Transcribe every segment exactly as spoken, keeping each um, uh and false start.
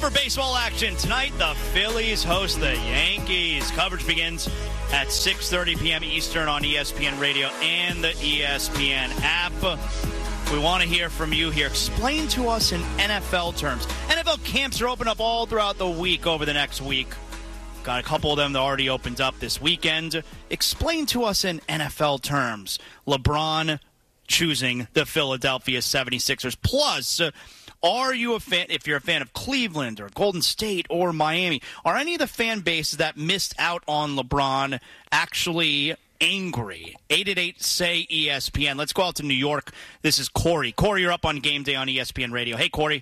for baseball action tonight. The Phillies host the Yankees. Coverage begins at six thirty p.m. Eastern on E S P N Radio and the E S P N app. We want to hear from you here. Explain to us in N F L terms. N F L camps are open up all throughout the week over the next week. Got a couple of them that already opened up this weekend. Explain to us in N F L terms. LeBron choosing the Philadelphia seventy-sixers. Plus, are you a fan, if you're a fan of Cleveland or Golden State or Miami, are any of the fan bases that missed out on LeBron actually angry? eight eight eight, S A Y, E S P N. Let's go out to New York. This is Corey. Corey, you're up on Game Day on E S P N Radio. Hey, Corey.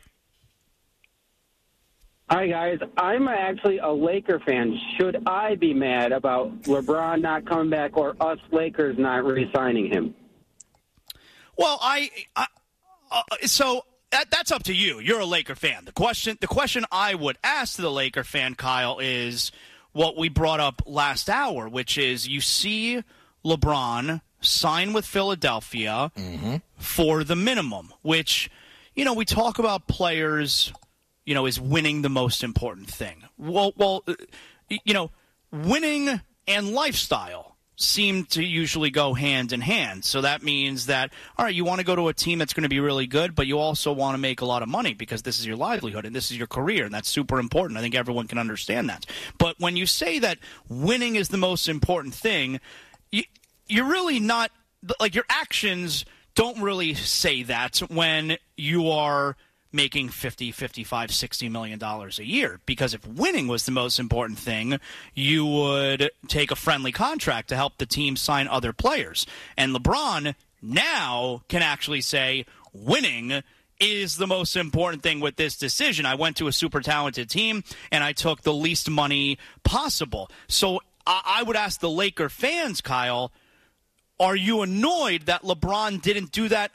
Hi, guys. I'm actually a Laker fan. Should I be mad about LeBron not coming back or us Lakers not re-signing him? Well, I, I uh, so that, that's up to you. You're a Laker fan. The question, the question I would ask the Laker fan, Kyle, is what we brought up last hour, which is you see LeBron sign with Philadelphia mm-hmm. for the minimum, which, you know, we talk about players, you know, is winning the most important thing. Well, well, you know, winning and lifestyle seem to usually go hand in hand. So that means that, all right, you want to go to a team that's going to be really good, but you also want to make a lot of money because this is your livelihood and this is your career, and that's super important. I think everyone can understand that. But when you say that winning is the most important thing, you, you're really not – like your actions don't really say that when you are – making fifty, fifty-five, sixty million dollars a year. Because if winning was the most important thing, you would take a friendly contract to help the team sign other players. And LeBron now can actually say winning is the most important thing with this decision. I went to a super talented team and I took the least money possible. So I, I would ask the Laker fans, Kyle, are you annoyed that LeBron didn't do that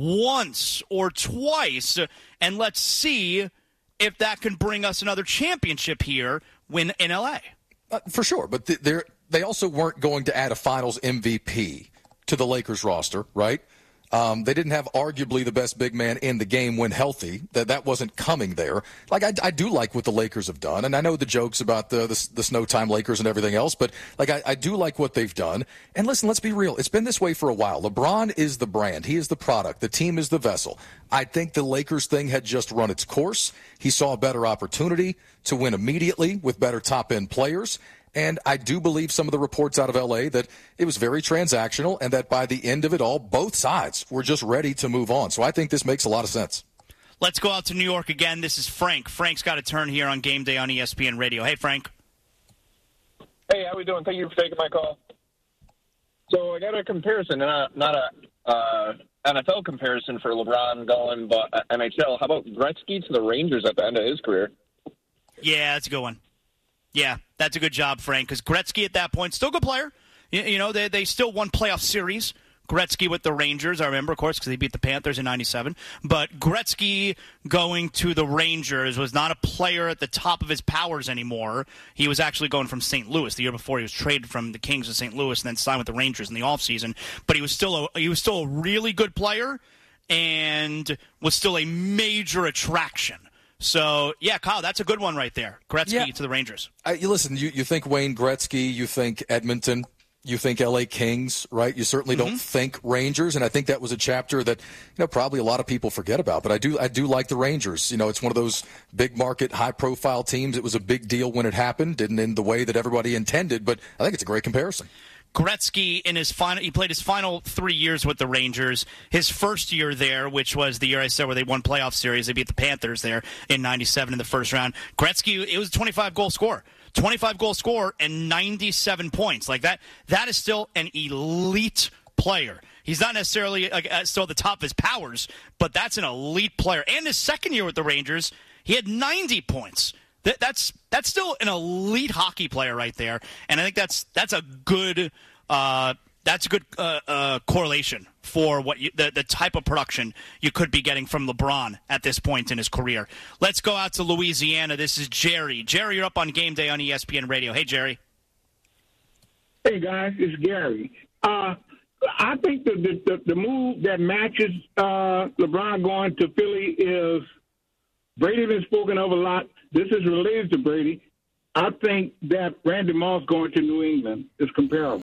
once or twice, and let's see if that can bring us another championship here when in L A? Uh, for sure, but they they also weren't going to add a Finals M V P to the Lakers roster, right? Um, they didn't have arguably the best big man in the game when healthy. That that wasn't coming there. Like I, I do like what the Lakers have done, and I know the jokes about the the, the snow time Lakers and everything else, but like I, I do like what they've done. And listen, let's be real. It's been this way for a while. LeBron is the brand. He is the product. The team is the vessel. I think the Lakers thing had just run its course. He saw a better opportunity to win immediately with better top end players. And I do believe some of the reports out of L A that it was very transactional and that by the end of it all, both sides were just ready to move on. So I think this makes a lot of sense. Let's go out to New York again. This is Frank. Frank's got a turn here on Game Day on E S P N Radio. Hey, Frank. Hey, how we doing? Thank you for taking my call. So I got a comparison, not, not a uh, N F L comparison for LeBron going, but N H L. How about Gretzky to the Rangers at the end of his career? Yeah, that's a good one. Yeah, that's a good job, Frank, because Gretzky at that point, still a good player. You, you know, they they still won playoff series. Gretzky with the Rangers, I remember, of course, because they beat the Panthers in ninety-seven. But Gretzky going to the Rangers was not a player at the top of his powers anymore. He was actually going from Saint Louis. The year before, he was traded from the Kings to Saint Louis and then signed with the Rangers in the offseason. But he was still a, he was still a really good player and was still a major attraction. So, yeah, Kyle, that's a good one right there. Gretzky yeah. to the Rangers. Uh, you listen, you, you think Wayne Gretzky, you think Edmonton, you think L A Kings, right? You certainly mm-hmm. don't think Rangers, and I think that was a chapter that, you know, probably a lot of people forget about. But I do I do like the Rangers. You know, it's one of those big market, high-profile teams. It was a big deal when it happened. Didn't end the way that everybody intended, but I think it's a great comparison. Gretzky, in his final, he played his final three years with the Rangers. His first year there, which was the year I said where they won playoff series, they beat the Panthers there in ninety-seven in the first round. Gretzky, it was a twenty-five goal scorer. twenty-five goal scorer and ninety-seven points. Like that, that is still an elite player. He's not necessarily uh, still at the top of his powers, but that's an elite player. And his second year with the Rangers, he had ninety points. That, that's that's still an elite hockey player right there, and I think that's that's a good uh, that's a good uh, uh, correlation for what you, the the type of production you could be getting from LeBron at this point in his career. Let's go out to Louisiana. This is Jerry. Jerry, you're up on Game Day on E S P N Radio. Hey, Jerry. Hey guys, it's Gary. Uh, I think the, the the move that matches uh, LeBron going to Philly is Brady been spoken of a lot. This is related to Brady. I think that Randy Moss going to New England is comparable.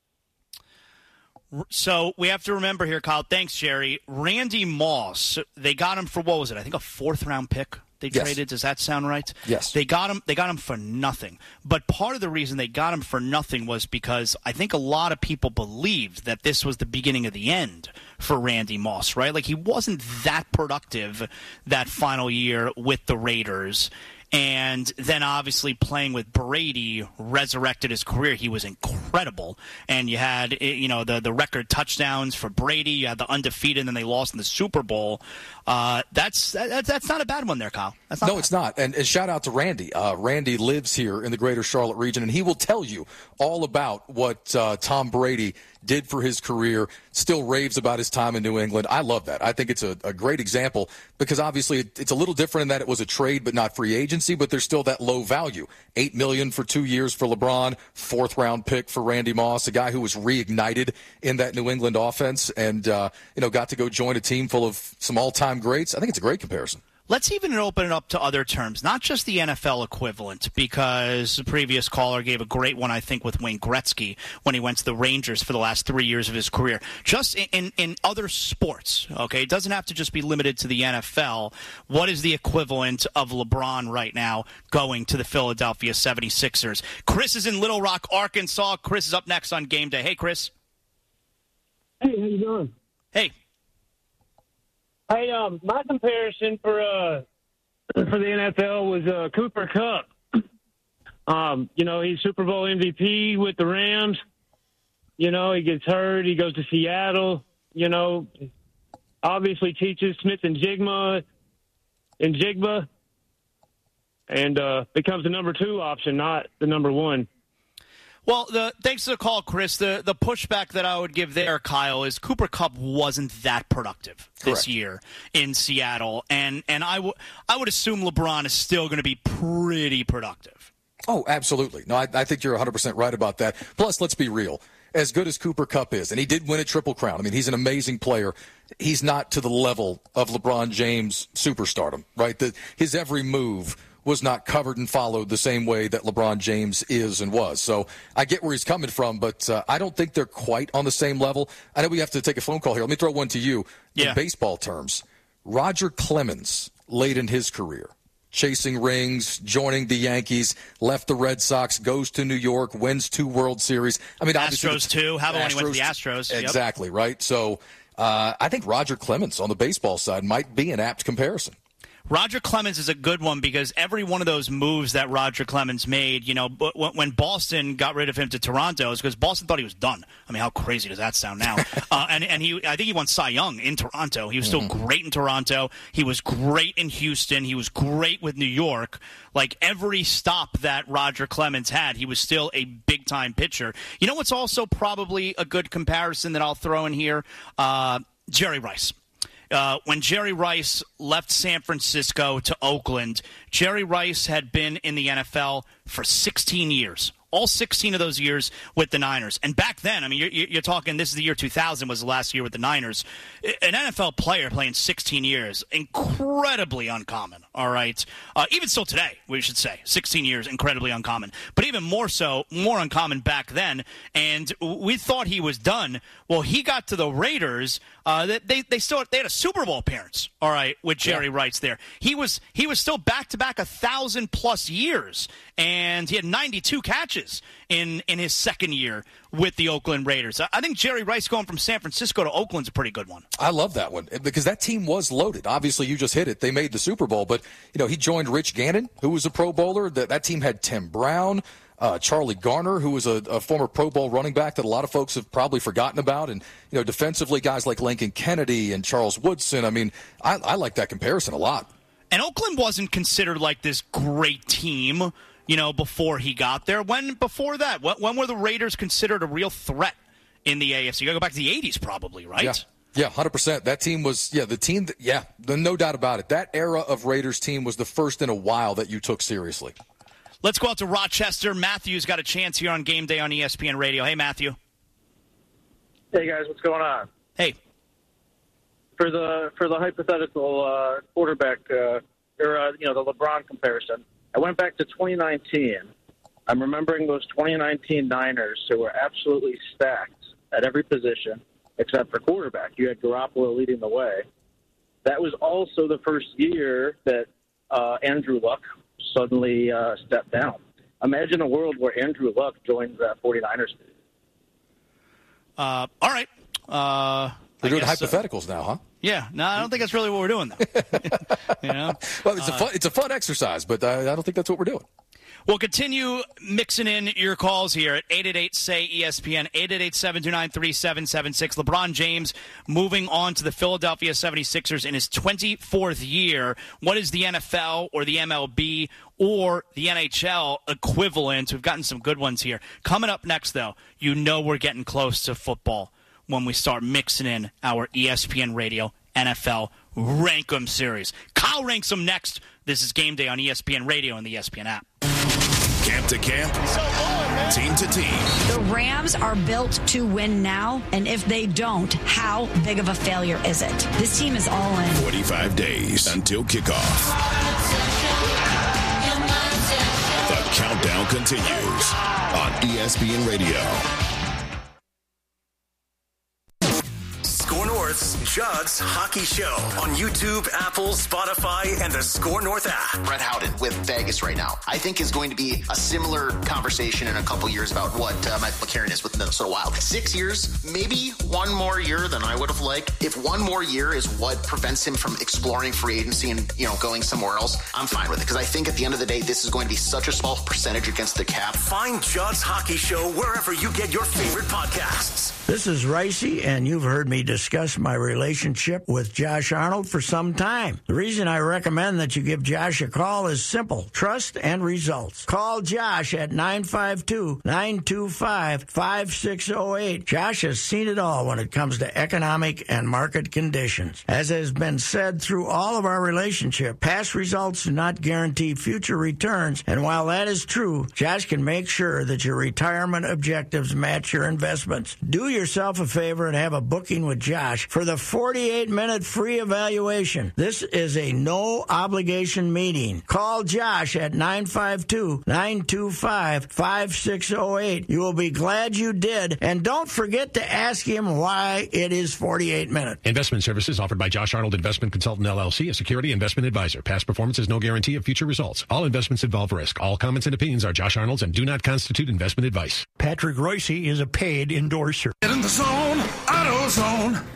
So we have to remember here, Kyle. Thanks, Jerry. Randy Moss, they got him for, what was it? I think a fourth-round pick they yes. traded. Does that sound right? Yes. They got him They got him for nothing. But part of the reason they got him for nothing was because I think a lot of people believed that this was the beginning of the end for Randy Moss, right? Like, he wasn't that productive that final year with the Raiders. And then obviously playing with Brady resurrected his career. He was incredible. And you had, you know, the, the record touchdowns for Brady. You had the undefeated, and then they lost in the Super Bowl. Uh, that's that, that's not a bad one there, Kyle. That's not no, bad. It's not. And, and shout out to Randy. Uh, Randy lives here in the greater Charlotte region, and he will tell you all about what uh, Tom Brady did for his career, still raves about his time in New England. I love that. I think it's a, a great example because obviously it, it's a little different in that it was a trade but not free agency, but there's still that low value. Eight million dollars for two years for LeBron, fourth round pick for Randy Moss, a guy who was reignited in that New England offense and uh, you know got to go join a team full of some all-time greats. I think it's a great comparison. Let's even open it up to other terms, not just the N F L equivalent, because the previous caller gave a great one, I think, with Wayne Gretzky when he went to the Rangers for the last three years of his career. Just in, in, in other sports, okay? It doesn't have to just be limited to the N F L. What is the equivalent of LeBron right now going to the Philadelphia seventy-sixers? Chris is in Little Rock, Arkansas. Chris is up next on Game Day. Hey, Chris. Hey, how you doing? Hey. Hey, um, my comparison for uh for the N F L was uh, Cooper Kupp. Um, you know, he's Super Bowl M V P with the Rams. You know, he gets hurt. He goes to Seattle. You know, obviously teaches Smith and Jigma and Jigba, and uh, becomes the number two option, not the number one. Well, the, thanks for the call, Chris. The the pushback that I would give there, Kyle, is Cooper Kupp wasn't that productive this Correct. year in Seattle, and and I would I would assume LeBron is still going to be pretty productive. Oh, absolutely. No, I, I think you're one hundred percent right about that. Plus, let's be real. As good as Cooper Kupp is, and he did win a Triple Crown. I mean, he's an amazing player. He's not to the level of LeBron James superstardom, right? The, his every move was not covered and followed the same way that LeBron James is and was. So I get where he's coming from, but uh, I don't think they're quite on the same level. I know we have to take a phone call here. Let me throw one to you. Yeah. In baseball terms, Roger Clemens, late in his career, chasing rings, joining the Yankees, left the Red Sox, goes to New York, wins two World Series. I mean, Astros, too. How about when he went to the Astros? Yep. Exactly, right? So uh, I think Roger Clemens on the baseball side might be an apt comparison. Roger Clemens is a good one because every one of those moves that Roger Clemens made, you know, when Boston got rid of him to Toronto, is because Boston thought he was done. I mean, how crazy does that sound now? uh, and and he, I think he won Cy Young in Toronto. He was still mm-hmm. great in Toronto. He was great in Houston. He was great with New York. Like every stop that Roger Clemens had, he was still a big-time pitcher. You know what's also probably a good comparison that I'll throw in here? Uh, Jerry Rice. Uh, when Jerry Rice left San Francisco to Oakland, Jerry Rice had been in the N F L for sixteen years. All sixteen of those years with the Niners. And back then, I mean, you're, you're talking, this is the year two thousand was the last year with the Niners. An N F L player playing sixteen years, incredibly uncommon, all right? Uh, even still today, we should say, sixteen years, incredibly uncommon. But even more so, more uncommon back then. And we thought he was done. Well, he got to the Raiders. Uh, they they still they had a Super Bowl appearance, all right, with Jerry yeah. Rice there. He was he was still back to back a thousand plus years, and he had ninety-two catches in in his second year with the Oakland Raiders. I think Jerry Rice going from San Francisco to Oakland's a pretty good one. I love that one because that team was loaded. Obviously, you just hit it. They made the Super Bowl, but you know he joined Rich Gannon, who was a Pro Bowler. That that team had Tim Brown. Uh, Charlie Garner, who was a, a former Pro Bowl running back that a lot of folks have probably forgotten about. And, you know, defensively, guys like Lincoln Kennedy and Charles Woodson. I mean, I, I like that comparison a lot. And Oakland wasn't considered like this great team, you know, before he got there. When, before that, when, when were the Raiders considered a real threat in the A F C? You got to go back to the eighties probably, right? Yeah. Yeah, one hundred percent. That team was, yeah, the team, that, yeah, no doubt about it. That era of Raiders team was the first in a while that you took seriously. Let's go out to Rochester. Matthew's got a chance here on Game Day on E S P N Radio. Hey, Matthew. Hey, guys. What's going on? Hey. For the for the hypothetical uh, quarterback uh, or uh, you know, the LeBron comparison. I went back to twenty nineteen. I'm remembering those twenty nineteen Niners who were absolutely stacked at every position except for quarterback. You had Garoppolo leading the way. That was also the first year that uh, Andrew Luck suddenly uh, stepped down. Imagine a world where Andrew Luck joins that 49ers team. Uh, all right. Uh, We're doing guess, hypotheticals uh, now, huh? Yeah. No, I don't think that's really what we're doing, though. you know? Well, it's, uh, a fun, it's a fun exercise, but I, I don't think that's what we're doing. We'll continue mixing in your calls here at eight eight eight, S A Y, E S P N, eight eight eight, seven two nine, three seven seven six. LeBron James moving on to the Philadelphia seventy-sixers in his twenty-fourth year. What is the N F L or the M L B or the N H L equivalent? We've gotten some good ones here. Coming up next, though, you know we're getting close to football when we start mixing in our E S P N Radio N F L Rank 'em series. Kyle ranks them next. This is Game Day on E S P N Radio and the E S P N app. Camp to camp, team to team. The Rams are built to win now, and if they don't, how big of a failure is it? This team is all in. forty-five days until kickoff. The countdown continues on E S P N Radio. Score North's Judd's Hockey Show on YouTube, Apple, Spotify, and the Score North app. Brett Howden with Vegas right now, I think is going to be a similar conversation in a couple years about what uh, Michael McCarron is with the Minnesota Wild. Six years, maybe one more year than I would have liked. If one more year is what prevents him from exploring free agency and, you know, going somewhere else, I'm fine with it. Because I think at the end of the day, this is going to be such a small percentage against the cap. Find Judd's Hockey Show wherever you get your favorite podcasts. This is Ricey, and you've heard me discuss my relationship with Josh Arnold for some time. The reason I recommend that you give Josh a call is simple: trust and results. Call Josh at nine five two, nine two five, five six zero eight. Josh has seen it all when it comes to economic and market conditions. As has been said through all of our relationship, past results do not guarantee future returns, and while that is true, Josh can make sure that your retirement objectives match your investments. Do yourself a favor and have a booking with Josh for the forty-eight minute free evaluation. This is a no-obligation meeting. Call Josh at nine five two, nine two five, five six zero eight. You will be glad you did, and don't forget to ask him why it is forty-eight minutes. Investment services offered by Josh Arnold Investment Consultant, L L C, a security investment advisor. Past performance is no guarantee of future results. All investments involve risk. All comments and opinions are Josh Arnold's and do not constitute investment advice. Patrick Royce is a paid endorser. Get in the zone, AutoZone.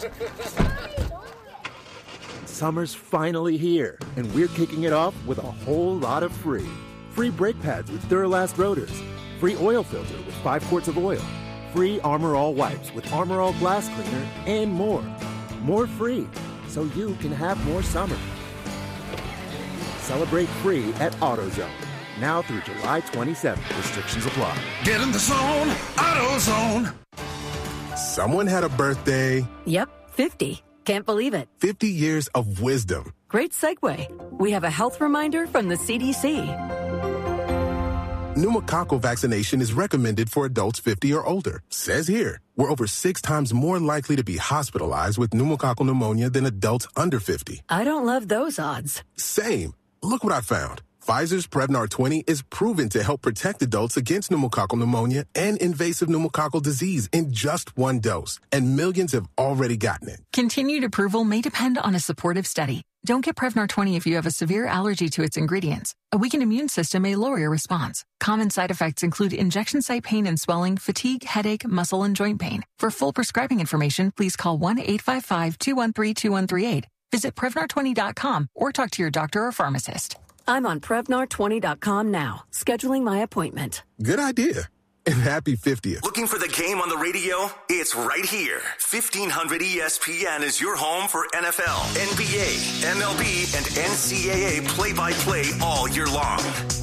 Summer's finally here, and we're kicking it off with a whole lot of free. Free brake pads with Duralast rotors. Free oil filter with five quarts of oil. Free Armor All wipes with Armor All glass cleaner, and more. More free, so you can have more summer. Celebrate free at AutoZone. Now through July twenty-seventh. Restrictions apply. Get in the zone, AutoZone. Someone had a birthday. Yep, fifty. Can't believe it. fifty years of wisdom. Great segue. We have a health reminder from the C D C. Pneumococcal vaccination is recommended for adults fifty or older. Says here, we're over six times more likely to be hospitalized with pneumococcal pneumonia than adults under fifty. I don't love those odds. Same. Look what I found. Pfizer's Prevnar twenty is proven to help protect adults against pneumococcal pneumonia and invasive pneumococcal disease in just one dose, and millions have already gotten it. Continued approval may depend on a supportive study. Don't get Prevnar twenty if you have a severe allergy to its ingredients. A weakened immune system may lower your response. Common side effects include injection site pain and swelling, fatigue, headache, muscle, and joint pain. For full prescribing information, please call one eight five five, two one three, two one three eight. Visit Prevnar twenty dot com or talk to your doctor or pharmacist. I'm on Prevnar twenty dot com now, scheduling my appointment. Good idea. And happy fiftieth. Looking for the game on the radio? It's right here. fifteen hundred E S P N is your home for N F L, N B A, M L B, and N C double A play-by-play all year long.